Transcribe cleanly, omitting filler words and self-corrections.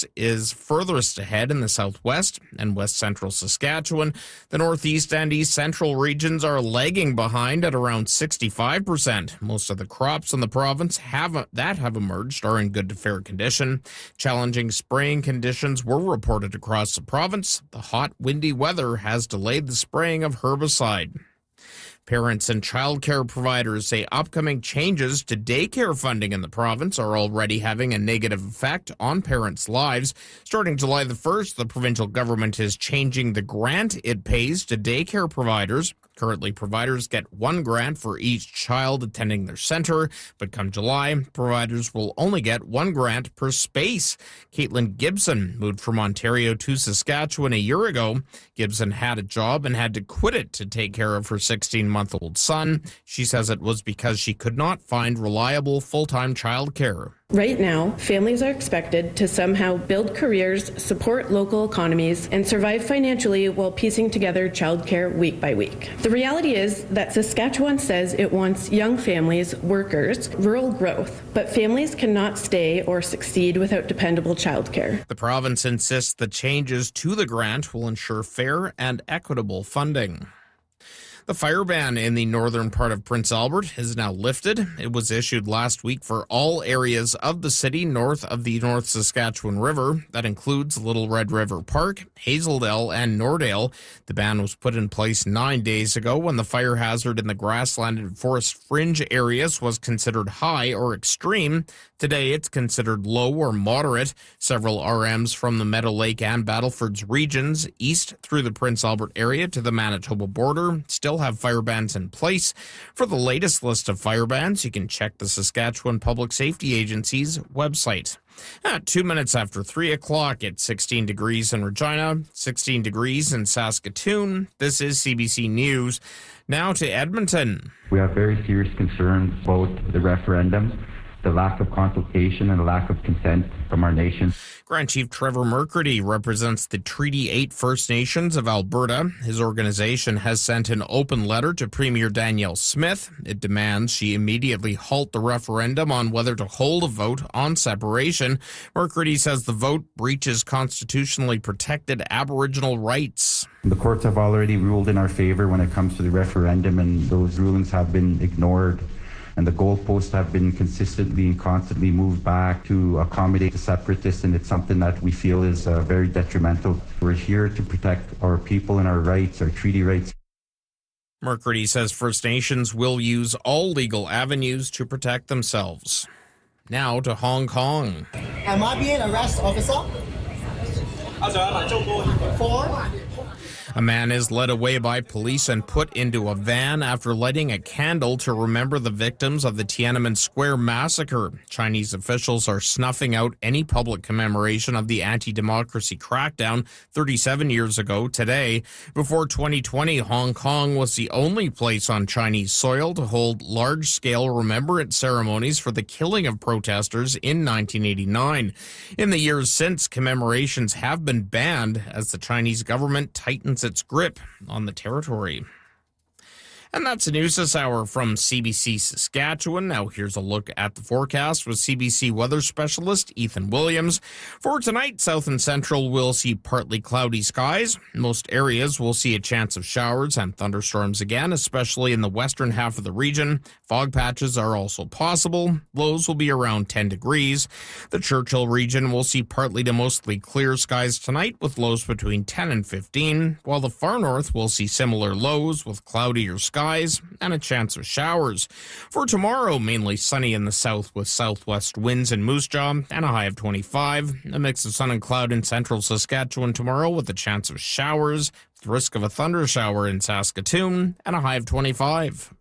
province is furthest ahead in the southwest and west central Saskatchewan. The northeast and east central regions are lagging behind at around 65%. Most of the crops in the province have emerged are in good to fair condition. Challenging spraying conditions were reported across the province. The hot, windy weather has delayed the spraying of herbicide. Parents and childcare providers say upcoming changes to daycare funding in the province are already having a negative effect on parents' lives. Starting July the 1st, the provincial government is changing the grant it pays to daycare providers. Currently, providers get one grant for each child attending their center, but come July, providers will only get one grant per space. Caitlin Gibson moved from Ontario to Saskatchewan a year ago. Gibson had a job and had to quit it to take care of her 16-month-old son. She says it was because she could not find reliable full-time childcare. Right now, families are expected to somehow build careers, support local economies, and survive financially while piecing together childcare week by week. The reality is that Saskatchewan says it wants young families, workers, rural growth, but families cannot stay or succeed without dependable childcare. The province insists the changes to the grant will ensure fair and equitable funding. The fire ban in the northern part of Prince Albert is now lifted. It was issued last week for all areas of the city north of the North Saskatchewan River. That includes Little Red River Park, Hazeldale, and Nordale. The ban was put in place 9 days ago when the fire hazard in the grassland and forest fringe areas was considered high or extreme. Today, it's considered low or moderate. Several RMs from the Meadow Lake and Battleford's regions east through the Prince Albert area to the Manitoba border still have fire bans in place. For the latest list of fire bans, you can check the Saskatchewan Public Safety Agency's website. At 2 minutes after 3 o'clock, it's 16 degrees in Regina, 16 degrees in Saskatoon. This is CBC News. Now to Edmonton. We have very serious concerns about the referendum, the lack of consultation and the lack of consent from our nation. Grand Chief Trevor Mercredi represents the Treaty 8 First Nations of Alberta. His organization has sent an open letter to Premier Danielle Smith. It demands she immediately halt the referendum on whether to hold a vote on separation. Mercredi says the vote breaches constitutionally protected Aboriginal rights. The courts have already ruled in our favor when it comes to the referendum, and those rulings have been ignored. And the goalposts have been consistently and constantly moved back to accommodate the separatists, and it's something that we feel is very detrimental. We're here to protect our people and our rights, our treaty rights. Mercredi says First Nations will use all legal avenues to protect themselves. Now to Hong Kong. Am I being arrested, officer? A man is led away by police and put into a van after lighting a candle to remember the victims of the Tiananmen Square massacre. Chinese officials are snuffing out any public commemoration of the anti-democracy crackdown 37 years ago today. Before 2020, Hong Kong was the only place on Chinese soil to hold large-scale remembrance ceremonies for the killing of protesters in 1989. In the years since, commemorations have been banned as the Chinese government tightens its grip on the territory. And that's the news this hour from CBC Saskatchewan. Now here's a look at the forecast with CBC weather specialist Ethan Williams. For tonight, south and central will see partly cloudy skies. Most areas will see a chance of showers and thunderstorms again, especially in the western half of the region. Fog patches are also possible. Lows will be around 10 degrees. The Churchill region will see partly to mostly clear skies tonight with lows between 10 and 15, while the far north will see similar lows with cloudier skies and a chance of showers. For tomorrow, mainly sunny in the south with southwest winds in Moose Jaw and a high of 25. A mix of sun and cloud in central Saskatchewan tomorrow with a chance of showers, with risk of a thunder shower in Saskatoon and a high of 25.